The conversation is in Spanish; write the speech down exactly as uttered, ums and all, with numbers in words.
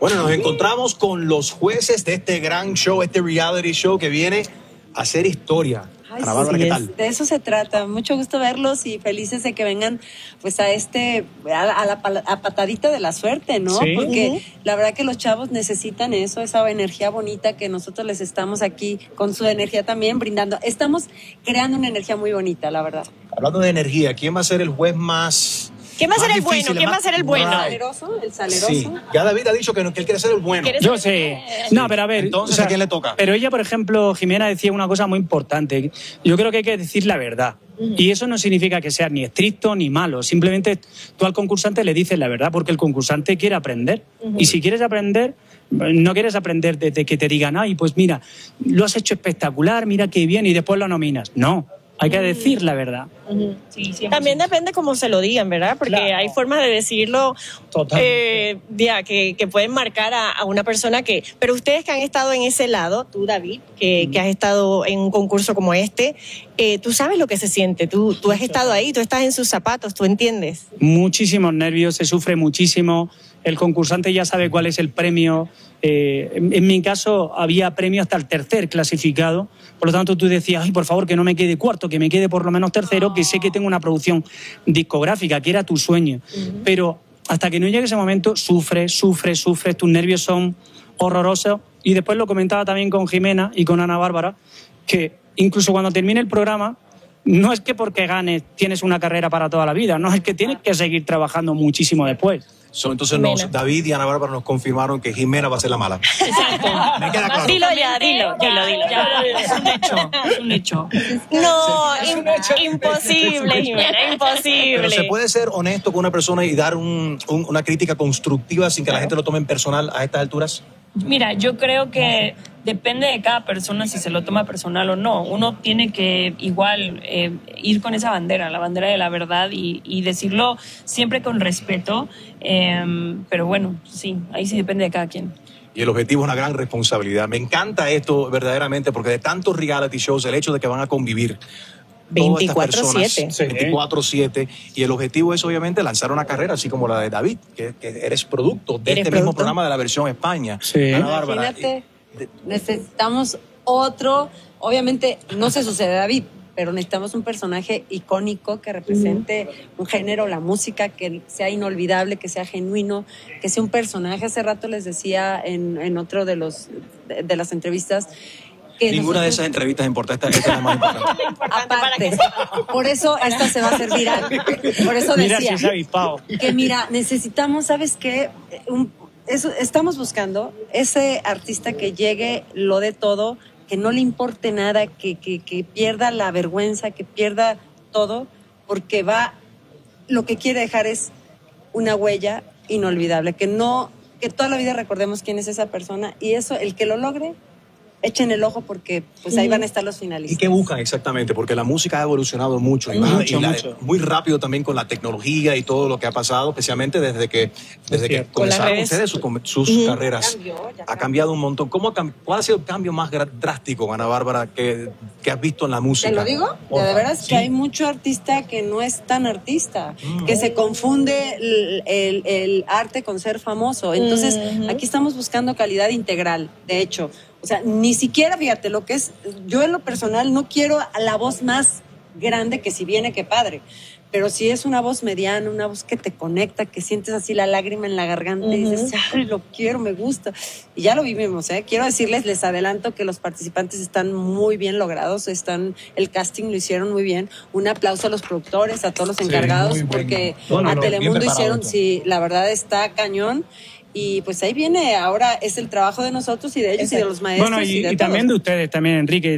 Bueno, nos encontramos con los jueces de este gran show, este reality show que viene a hacer historia. Ay, Ana Bárbara, sí, ¿qué tal? De eso se trata. Mucho gusto verlos y felices de que vengan pues a este a, a la a patadita de la suerte, ¿no? Sí. Porque Uh-huh. la verdad que los chavos necesitan eso, esa energía bonita que nosotros les estamos aquí con su energía también brindando. Estamos creando una energía muy bonita, la verdad. Hablando de energía, ¿quién va a ser el juez más... ¿Quién va a más ser el difícil, bueno? ¿Quién más- va a ser el bueno? ¿El Right. saleroso? ¿El saleroso? Sí, ya David ha dicho que, no- que él quiere ser el bueno. ¿Quieres- Yo sé. No, pero a ver. Entonces, ¿a quién le toca? Pero ella, por ejemplo, Jimena decía una cosa muy importante. Yo creo que hay que decir la verdad. Y eso no significa que seas ni estricto ni malo. Simplemente tú al concursante le dices la verdad porque el concursante quiere aprender. Y si quieres aprender, no quieres aprender desde que te digan, ay, pues mira, lo has hecho espectacular, mira qué bien, y después lo nominas. No, hay que decir la verdad. Sí, también depende cómo se lo digan, ¿verdad? Porque Claro. hay formas de decirlo Totalmente. eh, ya, que, que pueden marcar a, a una persona que... Pero ustedes que han estado en ese lado, tú David, que, que has estado en un concurso como este, eh, tú sabes lo que se siente, tú, tú has estado ahí, tú estás en sus zapatos, tú entiendes. Muchísimos nervios, se sufre muchísimo. El concursante ya sabe cuál es el premio. Eh, en, en mi caso había premio hasta el tercer clasificado. Por lo tanto, tú decías, ay, por favor, que no me quede cuarto, que me quede por lo menos tercero, que sé que tengo una producción discográfica, que era tu sueño. Uh-huh. Pero hasta que no llegue ese momento, sufres, sufres, sufres, tus nervios son horrorosos. Y después lo comentaba también con Jimena y con Ana Bárbara, que incluso cuando termine el programa, no es que porque ganes tienes una carrera para toda la vida, no es que tienes que seguir trabajando muchísimo después. So, entonces nos, David y Ana Bárbara nos confirmaron que Jimena va a ser la mala. Exacto. Me queda claro. Dilo ya, dilo, Ya, dilo, dilo. ya, es un hecho, es un hecho. No, im- imposible, Jimena, imposible. Pero se puede ser honesto con una persona y dar un, un, una crítica constructiva sin que la gente lo tome en personal a estas alturas. Mira, yo creo que depende de cada persona si se lo toma personal o no. Uno tiene que igual eh, ir con esa bandera, la bandera de la verdad y, y decirlo siempre con respeto. Eh, pero bueno, sí, ahí sí depende de cada quien. Y el objetivo es una gran responsabilidad. Me encanta esto verdaderamente porque de tantos reality shows, el hecho de que van a convivir veinticuatro siete. veinticuatro siete. Y el objetivo es obviamente lanzar una carrera así como la de David, que, que eres producto de ¿Eres este producto? mismo programa de la versión España. Sí. Ana Bárbara. Imagínate, necesitamos otro, obviamente no se sucede a David, pero necesitamos un personaje icónico que represente uh-huh. un género, la música, que sea inolvidable, que sea genuino, que sea un personaje. Hace rato les decía en, en otro de, los, de, de las entrevistas que ninguna nosotros, de esas entrevistas importa, esta, esta es la más importante. Aparte, por eso esta se va a hacer viral. Por eso decía Mira si es avispado. que mira, necesitamos, ¿sabes qué? Un, eso, estamos buscando ese artista que llegue, lo de todo, que no le importe nada, que, que, que pierda la vergüenza, que pierda todo, porque va, lo que quiere dejar es una huella inolvidable, que no, que toda la vida recordemos quién es esa persona, y eso, el que lo logre, echen el ojo porque pues ahí van a estar los finalistas. ¿Y qué buscan exactamente? Porque la música ha evolucionado mucho, y, Mucho, y la, mucho. muy rápido también con la tecnología y todo lo que ha pasado, especialmente desde que, desde que Con las comenzaron redes. ustedes sus, sus Uh-huh. carreras. Cambió, ya Ha cambió. cambiado un montón. ¿Cómo ha cambi- ¿Cuál ha sido el cambio más gra- drástico, Ana Bárbara, que, que has visto en la música? ¿Te lo digo? De, de veras Sí. que hay mucho artista que no es tan artista, Mm. que se confunde el, el- el arte con ser famoso. Entonces, Ujú. aquí estamos buscando calidad integral, de hecho. O sea, ni siquiera, fíjate, lo que es, yo en lo personal no quiero a la voz más grande, que si viene, qué padre. Pero si es una voz mediana, una voz que te conecta, que sientes así la lágrima en la garganta y dices, ay, lo quiero, me gusta. Y ya lo vivimos, ¿eh? Quiero decirles, les adelanto que los participantes están muy bien logrados, están, el casting lo hicieron muy bien. Un aplauso a los productores, a todos los Sí, encargados, muy buen- porque bueno, a no, Telemundo bien preparado hicieron, todo. sí, la verdad está cañón. Y pues ahí viene, ahora es el trabajo de nosotros y de ellos y de los maestros. Bueno, y, y, de y también todos. de ustedes, también, Enrique.